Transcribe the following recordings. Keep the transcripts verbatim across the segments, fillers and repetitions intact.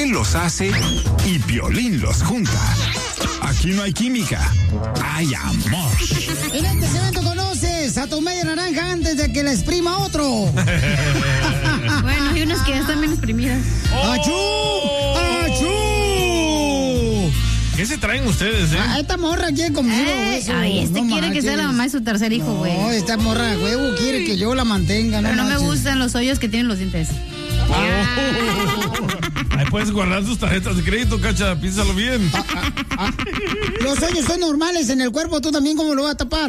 Él los hace y Piolín los junta. Aquí no hay química, hay amor. En este segmento conoces a tu media naranja antes de que la exprima otro. Bueno, hay unas que ya están bien exprimidas. ¡Oh! ¡Achú! ¡Achú! ¿Qué se traen ustedes, eh? Ah, esta morra quiere conmigo, Eh, eso. ay, este No quiere que sea la manches. mamá de su tercer hijo, güey. No, esta morra de huevo quiere que yo la mantenga, Pero no no me manches. gustan los hoyos que tienen los dientes. Ahí puedes guardar tus tarjetas de crédito, Cacha, piénsalo bien. Ah, ah, ah. Los hoyos son normales en el cuerpo, tú también, ¿cómo lo vas a tapar?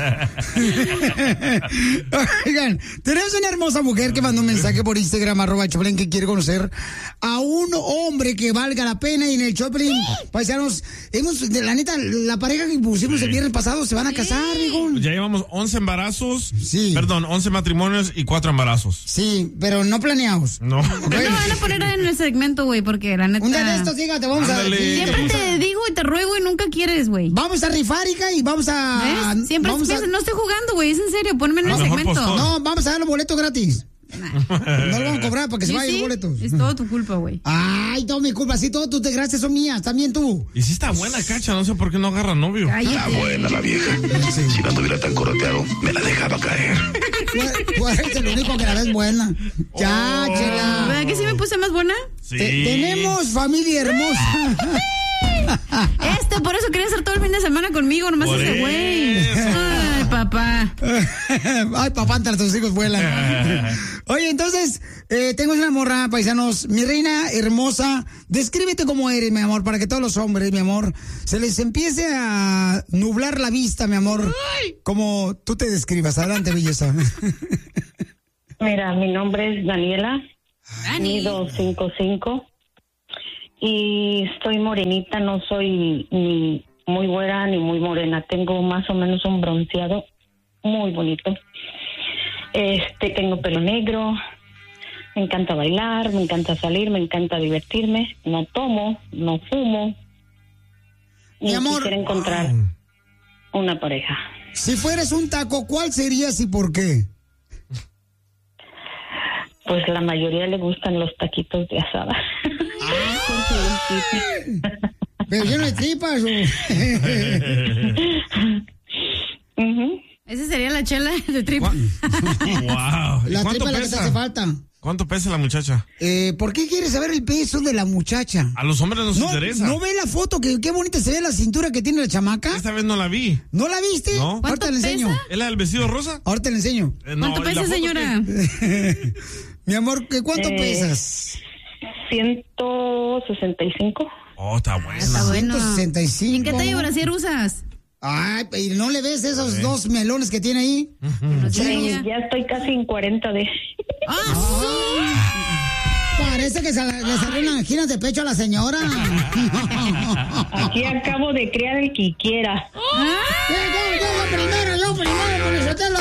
Oigan, tenemos una hermosa mujer que mandó un mensaje por Instagram, arroba Choplin, que quiere conocer a un hombre que valga la pena. Y en el Choplin, paisanos, hemos, de la neta, la pareja que pusimos Sí. el viernes pasado se van a casar, hijo. Ya llevamos once embarazos. Sí. Perdón, once matrimonios y cuatro embarazos. Sí, pero no planeados. No. No me van a poner en el segmento, güey, porque la neta... Un día de estos, dígate, vamos Ándale. a... sí, Siempre vamos a- te digo y te ruego y nunca quieres, güey. Vamos a rifar, hija, y vamos a... ¿Ves? Siempre vamos a- piensas, no estoy jugando, güey, es en serio, ponme en A el lo mejor segmento. postor. No, vamos a dar los boletos gratis. No lo vamos a cobrar para que se Sí, vayan sí, los boletos. es todo tu culpa, güey. Ay, todo mi culpa, sí, todo tus desgracias son mías, también tú. Y sí está buena, Cacha, no sé por qué no agarra novio. Cállate. Buena la vieja. Si no estuviera tan coroteado, me la dejaba caer. Tú, tú eres el único que la ves buena. Ya, Oh. chela. ¿Verdad que sí me puse más buena? Sí. Te- tenemos familia hermosa. Este, por eso quería hacer todo el fin de semana conmigo, nomás Por ese güey. eso. Ay, papá. Ay, papá, entre tus hijos vuelan. Oye, entonces, eh, tengo una morra, paisanos. Mi reina hermosa, descríbete cómo eres, mi amor, para que todos los hombres, mi amor, se les empiece a nublar la vista, mi amor, como tú te describas. Adelante, belleza. Mira, mi nombre es Daniela, Dani. mido cinco cinco y estoy morenita, no soy ni muy güera ni muy morena, tengo más o menos un bronceado muy bonito. Este, tengo pelo negro, me encanta bailar, me encanta salir, me encanta divertirme, no tomo, no fumo. Mi Y amor. quisiera encontrar una pareja. Si fueres un taco, ¿cuál serías y por qué? Pues la mayoría le gustan los taquitos de asada. Pero lleno de tripas. ¿O? Ujú. Esa sería la chela de tripa. Wow. ¿Y La cuánto tripa es la que te pesa? hace falta. ¿Cuánto pesa la muchacha? Eh, ¿Por qué quieres saber el peso de la muchacha? A los hombres nos No, interesa. ¿no ve la foto? Que qué bonita se ve la cintura que tiene la chamaca. Esta vez no la vi. ¿No la viste? No. Ahorita ¿Cuánto le enseño. pesa? ¿Es la del vestido rosa? Ahorita le enseño. Eh, no, ¿Cuánto ¿y la pesa, foto señora? qué? Mi amor, ¿qué- ¿cuánto Eh, pesas? ciento sesenta y cinco. Oh, está buena. Está bueno. ciento sesenta y cinco. ¿Y en qué talla brasier usas? Ay, ¿y no le ves esos dos melones que tiene ahí? No sé, Sí, ya. ya estoy casi en cuarenta de... ¡Ah, Parece que se la- le salieron anginas de pecho a la señora. Aquí acabo de crear el que quiera. Yo, yo, yo primero, yo primero, con el sotelo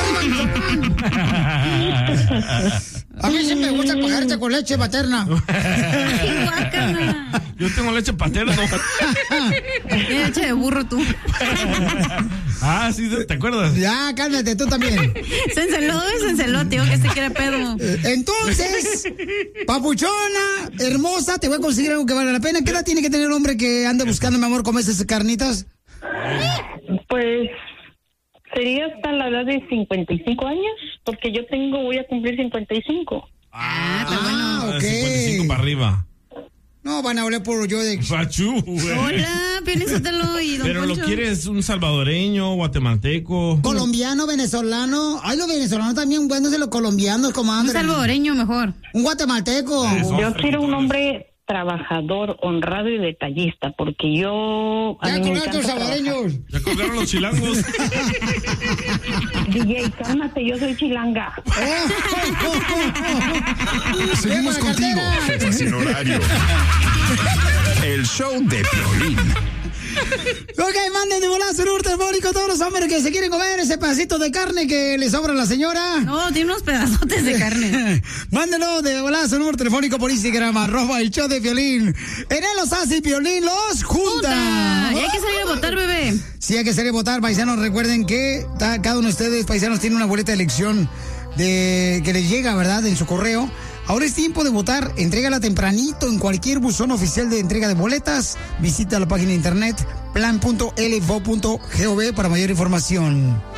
arriba. A mí sí me gusta pagarte con leche materna. sí! ¡Guácala! Yo tengo leche paterna. Qué leche de burro tú. Ah, sí, ¿te acuerdas? Ya, cálmate, tú también. Se enceló, se enceló, tío, que este quiere pedo. Eh, Entonces, papuchona, hermosa, te voy a conseguir algo que vale la pena. ¿Qué edad tiene que tener el hombre que ande buscando, mi amor, comer esas carnitas? Pues sería hasta la edad de cincuenta y cinco años, porque yo tengo, voy a cumplir cincuenta y cinco. Ah, está bueno. Ah, ok. cincuenta y cinco para arriba. No, van a hablar por yo de... Pachú, güey. Hola, Piolín Sotelo y Don Pero lo Poncho. quieres un salvadoreño, guatemalteco. Colombiano, venezolano. Ay, los venezolanos también buenos de los colombianos, Un comadre. salvadoreño mejor. Un guatemalteco. Eso. Yo quiero un hombre trabajador, honrado y detallista, porque yo... a Ya mí me colgaron tus encanta salvadoreños. Ya colgaron los chilangos. trabajar. D J, cálmate, yo soy chilanga. Seguimos Lleva la contigo. cartera. Estás en horario. El show de Piolín. Ok, manden de volada su número telefónico a todos los hombres que se quieren comer ese pedacito de carne que le sobra a la señora. No, tiene unos pedazotes de carne. Mándenlo de volada su número telefónico por Instagram, arroba el show de Piolín. En él los hace y Piolín los junta. Puta, y hay que salir a votar, bebé. Sí, hay que salir a votar, paisanos. Recuerden que ta- cada uno de ustedes, paisanos, tiene una boleta de elección de que les llega, ¿verdad? En su correo Ahora es tiempo de votar. Entrégala tempranito en cualquier buzón oficial de entrega de boletas. Visita la página de internet plan punto l v o punto gov para mayor información.